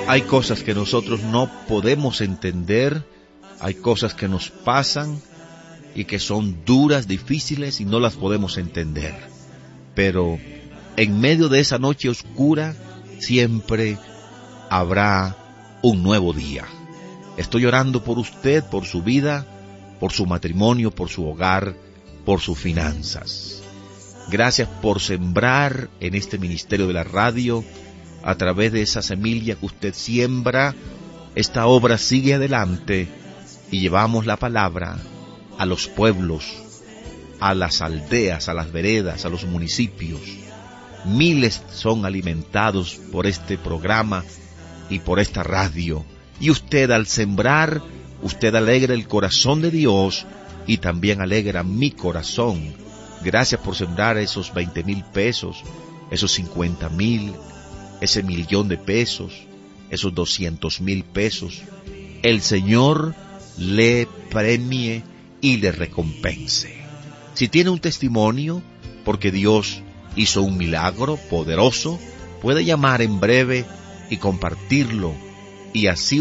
Hay cosas que nosotros no podemos entender, hay cosas que nos pasan y que son duras, difíciles y no las podemos entender. Pero en medio de esa noche oscura siempre habrá un nuevo día. Estoy orando por usted, por su vida, por su matrimonio, por su hogar, por sus finanzas. Gracias por sembrar en este ministerio de la radio. A través de esa semilla que usted siembra, esta obra sigue adelante y llevamos la palabra a los pueblos, a las aldeas, a las veredas, a los municipios. Miles son alimentados por este programa y por esta radio. Y usted, al sembrar, usted alegra el corazón de Dios y también alegra mi corazón. Gracias por sembrar esos 20,000 pesos, esos 50,000, ese 1,000,000 de pesos, esos 200,000 pesos. El Señor le premie y le recompense. Si tiene un testimonio, porque Dios hizo un milagro poderoso, puede llamar en breve y compartirlo, y así